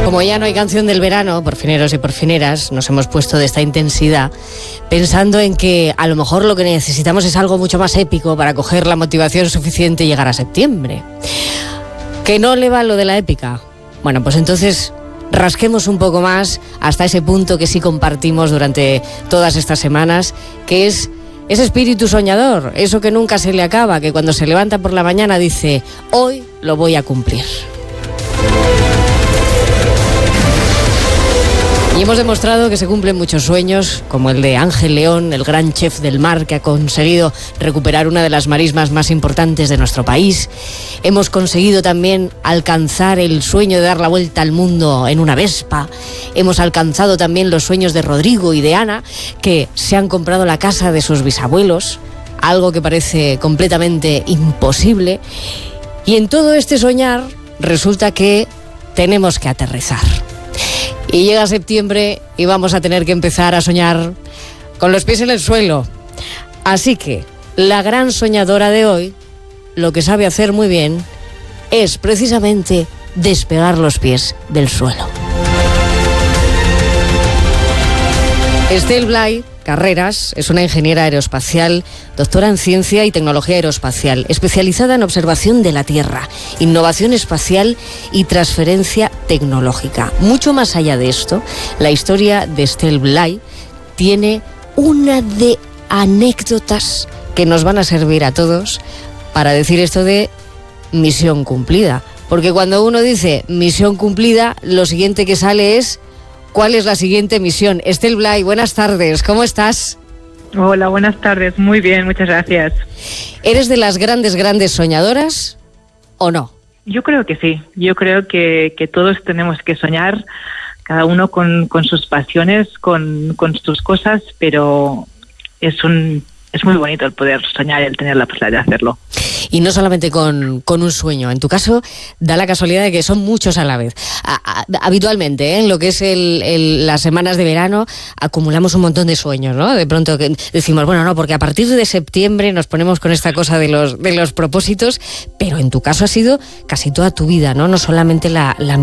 Como ya no hay canción del verano, porfineros y porfineras, nos hemos puesto de esta intensidad pensando en que a lo mejor lo que necesitamos es algo mucho más épico para coger la motivación suficiente y llegar a septiembre. ¿Que no le va lo de la épica? Bueno, pues entonces rasquemos un poco más hasta ese punto que sí compartimos durante todas estas semanas, que es ese espíritu soñador, eso que nunca se le acaba, que cuando se levanta por la mañana dice, hoy lo voy a cumplir. Y hemos demostrado que se cumplen muchos sueños, como el de Ángel León, el gran chef del mar que ha conseguido recuperar una de las marismas más importantes de nuestro país. Hemos conseguido también alcanzar el sueño de dar la vuelta al mundo en una Vespa. Hemos alcanzado también los sueños de Rodrigo y de Ana, que se han comprado la casa de sus bisabuelos, algo que parece completamente imposible. Y en todo este soñar resulta que tenemos que aterrizar. Y llega septiembre y vamos a tener que empezar a soñar con los pies en el suelo. Así que la gran soñadora de hoy, lo que sabe hacer muy bien, es precisamente despegar los pies del suelo. Estelle Blay Carreras es una ingeniera aeroespacial, doctora en Ciencia y Tecnología Aeroespacial, especializada en observación de la Tierra, innovación espacial y transferencia tecnológica. Mucho más allá de esto, la historia de Estelle Blay tiene una de anécdotas que nos van a servir a todos para decir esto de misión cumplida. Porque cuando uno dice misión cumplida, lo siguiente que sale es ¿cuál es la siguiente misión? Estelle Blay, buenas tardes, ¿cómo estás? Hola, buenas tardes, muy bien, muchas gracias. ¿Eres de las grandes soñadoras o no? Yo creo que sí, yo creo que todos tenemos que soñar, cada uno con sus pasiones, con sus cosas, pero es muy bonito el poder soñar y el tener la posibilidad de hacerlo. Y no solamente con un sueño. En tu caso, da la casualidad de que son muchos a la vez. Habitualmente, en lo que es las semanas de verano, acumulamos un montón de sueños, ¿no? De pronto decimos, bueno, no, porque a partir de septiembre nos ponemos con esta cosa de los propósitos, pero en tu caso ha sido casi toda tu vida, ¿no? No solamente la